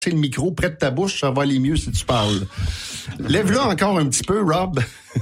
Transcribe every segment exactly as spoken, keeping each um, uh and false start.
le micro près de ta bouche, ça va aller mieux si tu parles. Lève-le encore un petit peu, Rob.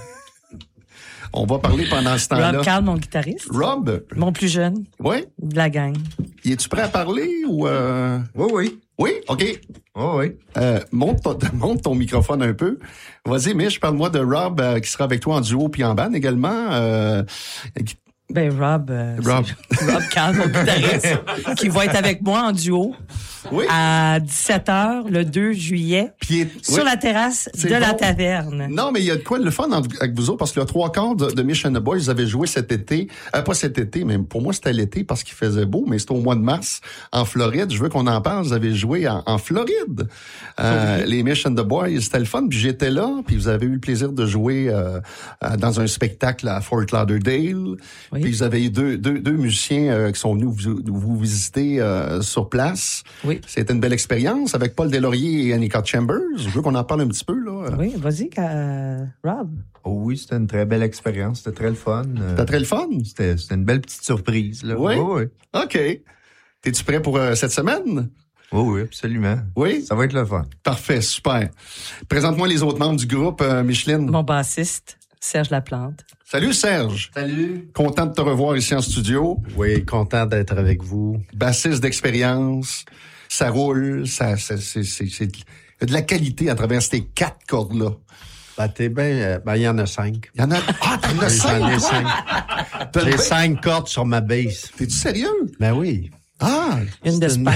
On va parler pendant ce temps-là. Rob Carl, mon guitariste. Rob? Mon plus jeune. Oui? De la gang. Y es-tu prêt à parler ou... Euh... Oui, oui. Oui? OK. Oh, oui. Euh, monte, ton, monte ton microphone un peu. Vas-y, Mich, parle-moi de Rob euh, qui sera avec toi en duo puis en band également. Euh, qui... Ben, Rob. Euh, Rob. Rob Carl, mon guitariste, qui va être avec moi en duo. Oui. À dix-sept heures, le deux juillet, Puis, sur oui. la terrasse C'est de bon. la taverne. Non, mais il y a de quoi de le fun avec vous autres, parce que le trois quarts de, de Mich and the Boys, ils avaient joué cet été. Euh, pas cet été, mais pour moi, c'était l'été parce qu'il faisait beau, mais c'était au mois de mars en Floride. Je veux qu'on en parle. Vous avez joué en, en Floride. Euh, oui. Les Mich and the Boys, c'était le fun. Puis j'étais là, puis vous avez eu le plaisir de jouer euh, euh, dans un spectacle à Fort Lauderdale. Oui. Puis vous avez eu deux, deux, deux musiciens euh, qui sont venus vous, vous visiter euh, sur place. Oui. C'était une belle expérience avec Paul Deslauriers et Anika Chambers. Je veux qu'on en parle un petit peu, là. Oui, vas-y, euh, Rob. Oh oui, c'était une très belle expérience. C'était très le fun. C'était très le fun? C'était, c'était une belle petite surprise, là. Oui? Oui, oui. OK. T'es-tu prêt pour euh, cette semaine? Oui, oui, absolument. Oui? Ça va être le fun. Parfait, super. Présente-moi les autres membres du groupe, euh, Micheline. Mon bassiste, Serge Laplante. Salut, Serge. Salut. Content de te revoir ici en studio. Oui, content d'être avec vous. Bassiste d'expérience. Ça roule, ça, ça c'est, c'est, c'est, il y a de la qualité à travers ces quatre cordes-là. Ben, t'es bien, euh, ben, il y en a cinq. Il y en a, ah, t'en as cinq? J'en ai cinq. J'ai cinq cordes sur ma bass. T'es-tu sérieux? Ben oui. Ah! Une de spare.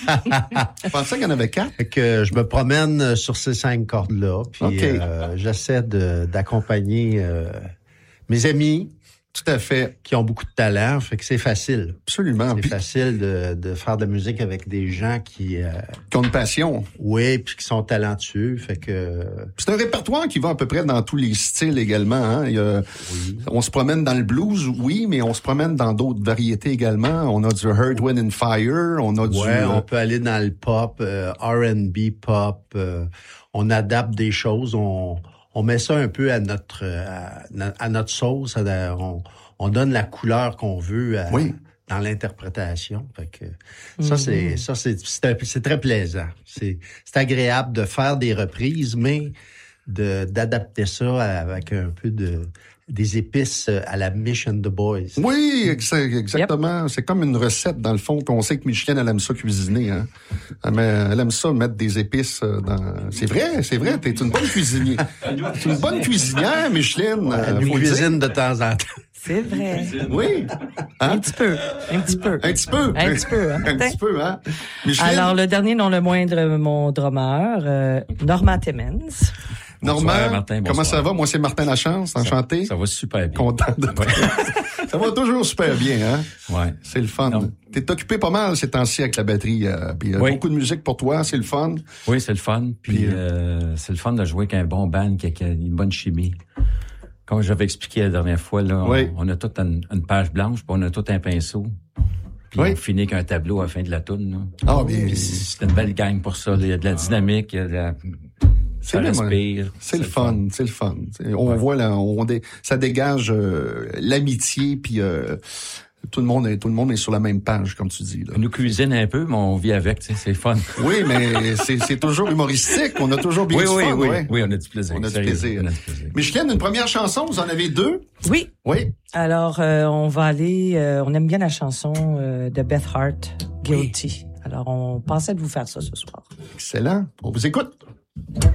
Je pensais qu'il y en avait quatre. Fait que je me promène sur ces cinq cordes-là, puis okay. euh, j'essaie de, d'accompagner euh, mes amis. Tout à fait. Qui ont beaucoup de talent, fait que c'est facile. Absolument. C'est puis, facile de, de faire de la musique avec des gens qui... Euh, qui ont une passion. Oui, puis qui sont talentueux, fait que... C'est un répertoire qui va à peu près dans tous les styles également. Hein. Il y a, oui. On se promène dans le blues, oui, mais on se promène dans d'autres variétés également. On a du Earth, Wind and Fire, on a du... Ouais, euh, on peut aller dans le pop, euh, R and B pop, euh, on adapte des choses, on... On met ça un peu à notre à, à notre sauce. À, on, on donne la couleur qu'on veut à, oui. dans l'interprétation. Fait que mm-hmm. ça c'est ça c'est c'est, c'est très plaisant. C'est c'est agréable de faire des reprises, mais de d'adapter ça avec un peu de des épices à la Mich and the Boys. Oui, exactement. Yep. C'est comme une recette, dans le fond. Puis on sait que Micheline, elle aime ça cuisiner. Hein? Mais elle aime ça mettre des épices dans... C'est vrai, c'est vrai. T'es une bonne cuisinière. T'es une bonne cuisinière, Micheline. Elle nous cuisine de temps en temps. C'est vrai. Oui. Hein? Un petit peu. Un petit peu. Un petit peu. Un petit peu. Hein? Un petit peu, hein? Micheline? Alors, le dernier, non le moindre, mon drummer, euh, Normand Timmins. Normand, bonsoir, Martin, comment ça va? Moi, c'est Martin Lachance, enchanté. Ça, ça va super bien. Content de Ça va toujours super bien, hein? Ouais. C'est le fun. Non. T'es occupé pas mal ces temps-ci avec la batterie. Euh, puis, oui. beaucoup de musique pour toi, c'est le fun. Oui, c'est le fun. Puis, puis euh, c'est le fun de jouer avec un bon band qui a, qui a une bonne chimie. Comme j'avais expliqué la dernière fois, là, oui. on, on a toute une, une page blanche, puis on a tout un pinceau. Puis oui. on finit avec un tableau à la fin de la toune. Ah, bien. C'est une belle gang pour ça. Là. Il y a de la dynamique, il y a de la... C'est, même, c'est, c'est le fun, fun. c'est le fun. C'est, on ouais. voit là, on dé, ça dégage euh, l'amitié, puis euh, tout le monde est tout le monde est sur la même page, comme tu dis. Là. On nous cuisine un peu, mais on vit avec, tu sais, c'est fun. Oui, mais c'est, c'est toujours humoristique. On a toujours bien oui, du oui, fun. Oui, ouais. oui, on a du plaisir. On a du plaisir. On a du plaisir. Micheline, une première chanson, vous en avez deux? Oui. Oui. Alors, euh, on va aller. Euh, on aime bien la chanson euh, de Beth Hart, Guilty. Oui. Alors, on pensait de vous faire ça ce soir. Excellent. On vous écoute.